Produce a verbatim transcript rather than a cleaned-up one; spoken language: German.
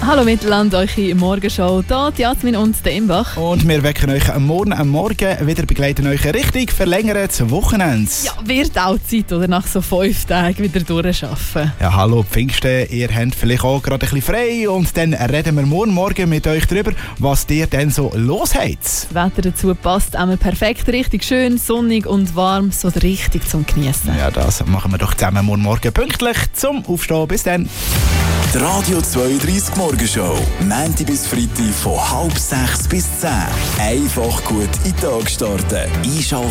Hallo Mittelland, eure Morgenshow. Hier die Jasmin und der Imbach. Und wir wecken euch am Morgen am Morgen wieder, begleiten euch richtig verlängertes Wochenende. Ja, wird auch Zeit, oder? Nach so fünf Tagen wieder durcharbeiten. Ja, hallo Pfingsten, ihr habt vielleicht auch gerade ein bisschen frei und dann reden wir morgen Morgen mit euch darüber, was ihr denn so los habt. Das Wetter dazu passt einmal perfekt, richtig schön, sonnig und warm, so richtig zum Genießen. Ja, das machen wir doch zusammen morgen Morgen pünktlich zum Aufstehen. Bis dann. Die Radio zweiunddreißig Morgenshow. Montag bis Freitag von halb sechs bis zehn. Einfach gut in den Tag starten. Einschalten.